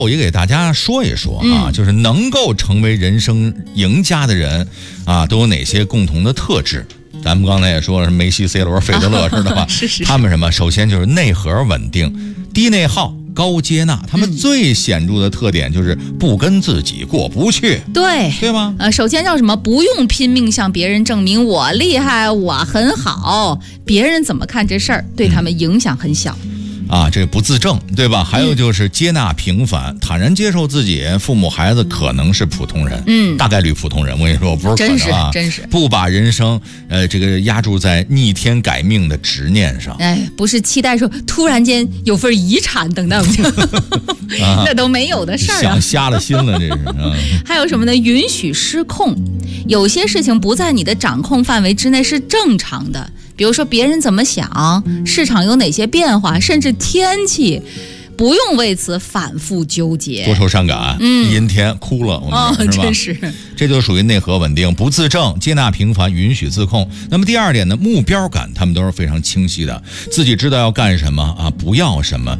我也给大家说一说啊，就是能够成为人生赢家的人啊，都有哪些共同的特质？咱们刚才也说了，梅西、C 罗、费德勒似的吧？ 是。 他们什么？首先就是内核稳定，低内耗，高接纳。他们最显著的特点就是不跟自己过不去，对吗？ 首先叫什么？不用拼命向别人证明我厉害，我很好，别人怎么看这事儿，对他们影响很小。 啊，这不自证，对吧？还有就是接纳平凡，坦然接受自己父母孩子可能是普通人，大概率普通人。我跟你说，不是可能啊， 真是不把人生这个压注在逆天改命的执念上。 不是期待说突然间有份遗产等等，那都没有的事儿啊， 想瞎了心了，这是。 还有什么呢？允许失控，有些事情不在你的掌控范围之内是正常的。比如说别人怎么想，市场有哪些变化，甚至天气，不用为此反复纠结， 多愁善感，阴天哭了，我们是吧？ 真是， 这就属于内核稳定，不自证，接纳平凡，允许自控。那么第二点呢，目标感，他们都是非常清晰的，自己知道要干什么啊，不要什么。